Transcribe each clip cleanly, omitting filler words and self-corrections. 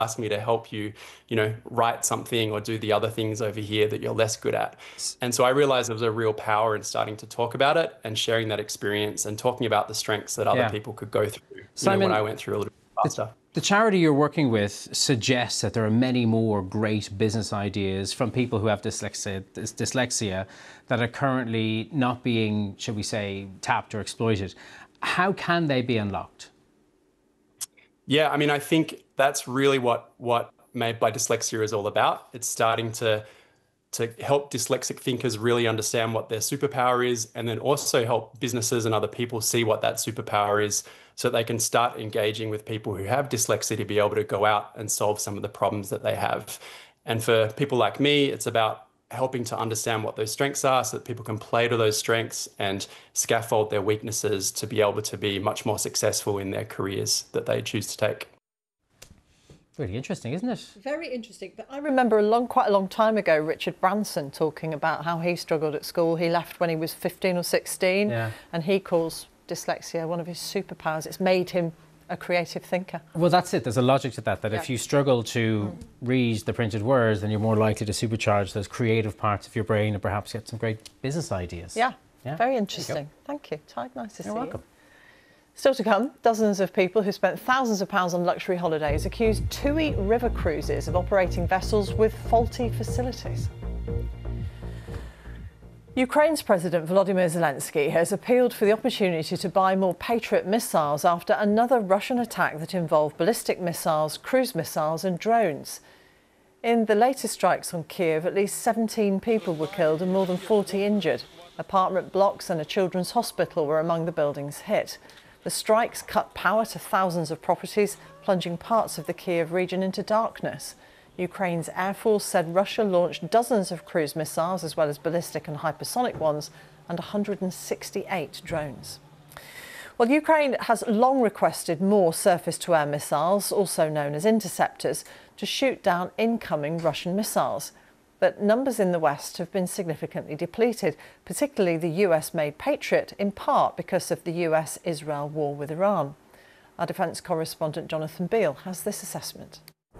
ask me to help you, write something or do the other things over here that you're less good at. And so I realized there was a real power in starting to talk about it and sharing that experience and talking about the strengths that other people could go through, Simon, when I went through a little bit faster. The charity you're working with suggests that there are many more great business ideas from people who have dyslexia that are currently not being, shall we say, tapped or exploited. How can they be unlocked? Yeah, I mean, I think that's really what Made by Dyslexia is all about. It's starting to help dyslexic thinkers really understand what their superpower is, and then also help businesses and other people see what that superpower is so they can start engaging with people who have dyslexia to be able to go out and solve some of the problems that they have. And for people like me, it's about helping to understand what those strengths are so that people can play to those strengths and scaffold their weaknesses to be able to be much more successful in their careers that they choose to take. Really interesting, isn't it? Very interesting. But I remember quite a long time ago, Richard Branson talking about how he struggled at school. He left when he was 15 or 16, and he calls dyslexia one of his superpowers. It's made him a creative thinker. Well, that's it. There's a logic to that if you struggle to read the printed words, then you're more likely to supercharge those creative parts of your brain and perhaps get some great business ideas. Yeah. Very interesting. Thank you. Tyg, nice to see you. You're welcome. Still to come, dozens of people who spent thousands of pounds on luxury holidays accused TUI River Cruises of operating vessels with faulty facilities. Ukraine's President Volodymyr Zelensky has appealed for the opportunity to buy more Patriot missiles after another Russian attack that involved ballistic missiles, cruise missiles and drones. In the latest strikes on Kiev, at least 17 people were killed and more than 40 injured. Apartment blocks and a children's hospital were among the buildings hit. The strikes cut power to thousands of properties, plunging parts of the Kiev region into darkness. Ukraine's Air Force said Russia launched dozens of cruise missiles, as well as ballistic and hypersonic ones, and 168 drones. Well, Ukraine has long requested more surface-to-air missiles, also known as interceptors, to shoot down incoming Russian missiles. But numbers in the West have been significantly depleted, particularly the US-made Patriot, in part because of the US-Israel war with Iran. Our defence correspondent Jonathan Beale has this assessment.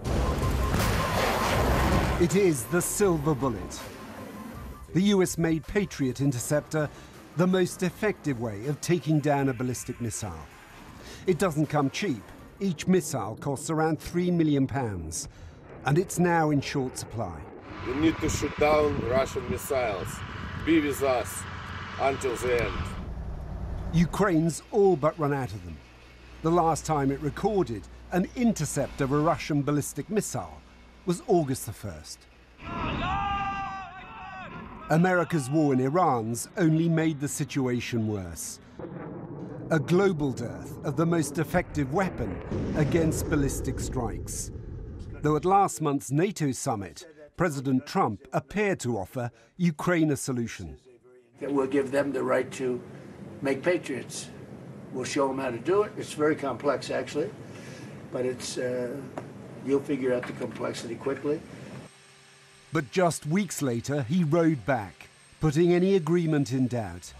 It is the silver bullet. The US-made Patriot interceptor, the most effective way of taking down a ballistic missile. It doesn't come cheap. Each missile costs around £3 million, and it's now in short supply. We need to shoot down Russian missiles. Be with us until the end. Ukraine's all but run out of them. The last time it recorded an intercept of a Russian ballistic missile was August the 1st. America's war in Iran's only made the situation worse. A global dearth of the most effective weapon against ballistic strikes. Though at last month's NATO summit, President Trump appeared to offer Ukraine a solution. We'll give them the right to make Patriots. We'll show them how to do it. It's very complex, actually, but it's you'll figure out the complexity quickly. But just weeks later, he rode back, putting any agreement in doubt.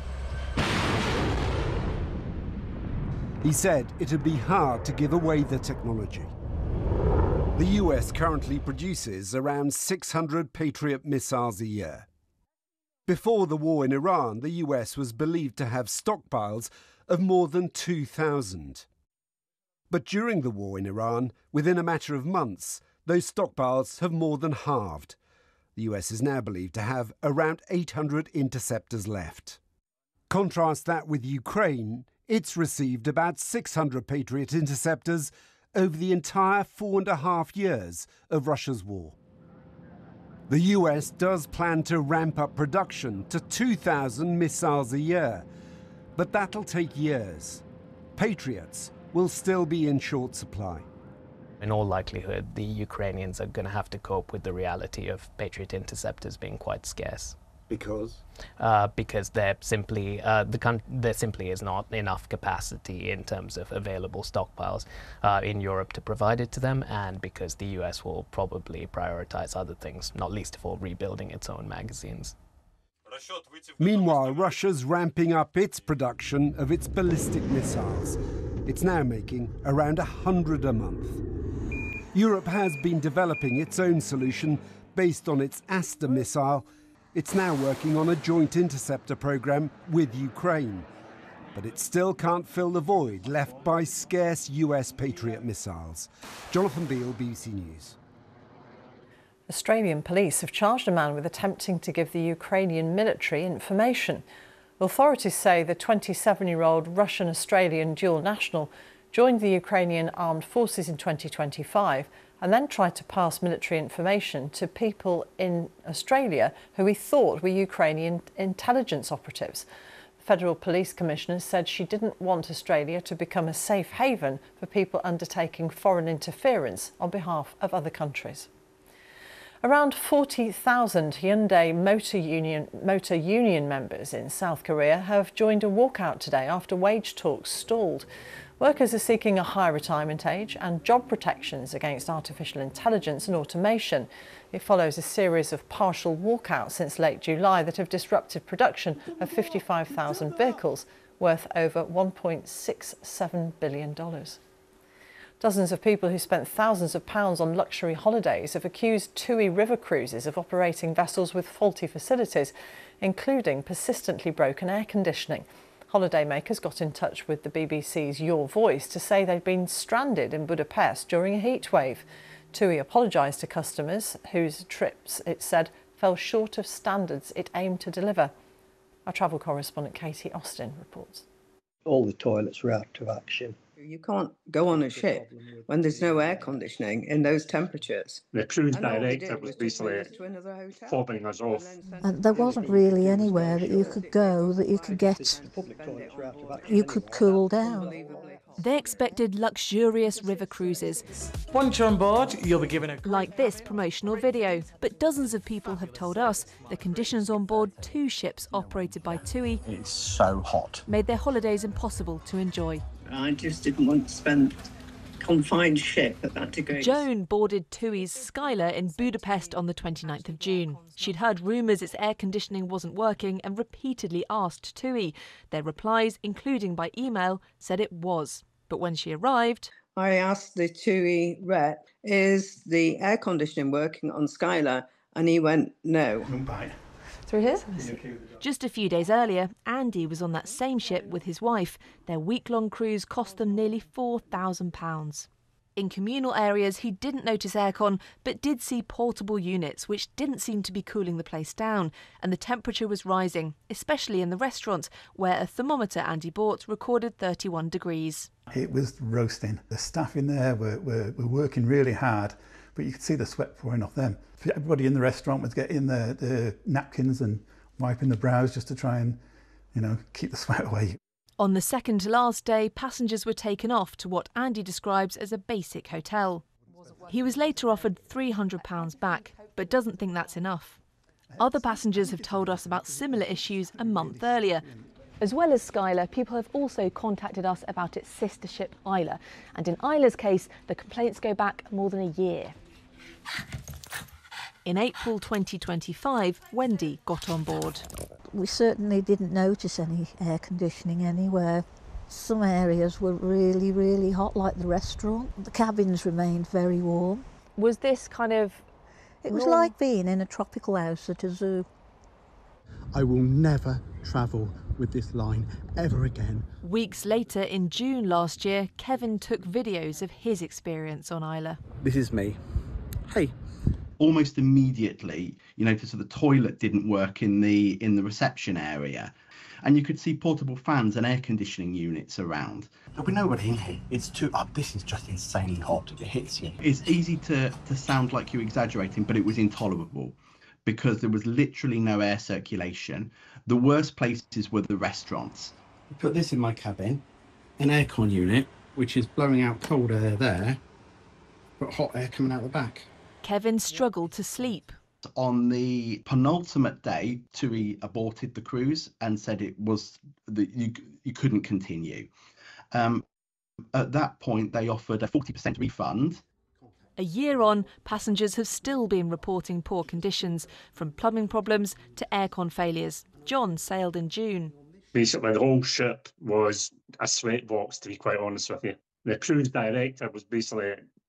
He said it'd be hard to give away the technology. The US currently produces around 600 Patriot missiles a year. Before the war in Iran, the US was believed to have stockpiles of more than 2,000. But during the war in Iran, within a matter of months, those stockpiles have more than halved. The US is now believed to have around 800 interceptors left. Contrast that with Ukraine. It's received about 600 Patriot interceptors over the entire 4.5 years of Russia's war. The US does plan to ramp up production to 2,000 missiles a year, but that'll take years. Patriots will still be in short supply. In all likelihood, the Ukrainians are going to have to cope with the reality of Patriot interceptors being quite scarce. Because? Because there simply is not enough capacity in terms of available stockpiles in Europe to provide it to them, and because the US will probably prioritize other things, not least of all rebuilding its own magazines. Meanwhile, Russia's ramping up its production of its ballistic missiles. It's now making around 100 a month. Europe has been developing its own solution based on its Aster missile. It's now working on a joint interceptor programme with Ukraine. But it still can't fill the void left by scarce US Patriot missiles. Jonathan Beale, BBC News. Australian police have charged a man with attempting to give the Ukrainian military information. Authorities say the 27-year-old Russian-Australian dual national joined the Ukrainian armed forces in 2025 and then tried to pass military information to people in Australia who he thought were Ukrainian intelligence operatives. The Federal Police Commissioner said she didn't want Australia to become a safe haven for people undertaking foreign interference on behalf of other countries. Around 40,000 Hyundai Motor Union members in South Korea have joined a walkout today after wage talks stalled. Workers are seeking a higher retirement age and job protections against artificial intelligence and automation. It follows a series of partial walkouts since late July that have disrupted production of 55,000 vehicles worth over $1.67 billion. Dozens of people who spent thousands of pounds on luxury holidays have accused TUI River Cruises of operating vessels with faulty facilities, including persistently broken air conditioning. Holidaymakers got in touch with the BBC's Your Voice to say they'd been stranded in Budapest during a heatwave. TUI apologised to customers whose trips, it said, fell short of standards it aimed to deliver. Our travel correspondent Katie Austin reports. All the toilets were out of action. You can't go on a ship when there's no air conditioning in those temperatures. The cruise director was basically fobbing us off. And there wasn't really anywhere that you could go that you could get, you could cool down. They expected luxurious river cruises. Once you're on board, you'll be given a... like this promotional video. But dozens of people have told us the conditions on board two ships operated by TUI... It's so hot. ...made their holidays impossible to enjoy. I just didn't want to spend confined ship at that degree. Joan boarded TUI's Skylar in Budapest on the 29th of June. She'd heard rumours its air conditioning wasn't working and repeatedly asked TUI. Their replies, including by email, said it was. But when she arrived... I asked the TUI rep, is the air conditioning working on Skylar? And he went, no. Through here? Just a few days earlier, Andy was on that same ship with his wife. Their week-long cruise cost them nearly £4,000. In communal areas, he didn't notice aircon, but did see portable units, which didn't seem to be cooling the place down. And the temperature was rising, especially in the restaurant, where a thermometer Andy bought recorded 31 degrees. It was roasting. The staff in there were working really hard, but you could see the sweat pouring off them. Everybody in the restaurant was getting the napkins and wiping the brows just to try and, keep the sweat away. On the second to last day, passengers were taken off to what Andy describes as a basic hotel. He was later offered £300 back, but doesn't think that's enough. Other passengers have told us about similar issues a month earlier. As well as Skylar, people have also contacted us about its sister ship Isla. And in Isla's case, the complaints go back more than a year. In April 2025, Wendy got on board. We certainly didn't notice any air conditioning anywhere. Some areas were really, really hot, like the restaurant. The cabins remained very warm. Was this kind of... It was like being in a tropical house at a zoo. I will never travel with this line ever again. Weeks later, in June last year, Kevin took videos of his experience on Isla. This is me. Hey. Almost immediately, you notice that the toilet didn't work in the reception area, and you could see portable fans and air conditioning units around. There'll be nobody in here. It's too up. This is just insanely hot. It hits you. It's easy to sound like you're exaggerating, but it was intolerable because there was literally no air circulation. The worst places were the restaurants. I put this in my cabin, an aircon unit, which is blowing out cold air there, but hot air coming out the back. Kevin struggled to sleep. On the penultimate day, TUI aborted the cruise and said it was that you couldn't continue. At that point, they offered a 40% refund. A year on, passengers have still been reporting poor conditions, from plumbing problems to aircon failures. John sailed in June. Basically, the whole ship was a sweatbox, to be quite honest with you. The cruise director was basically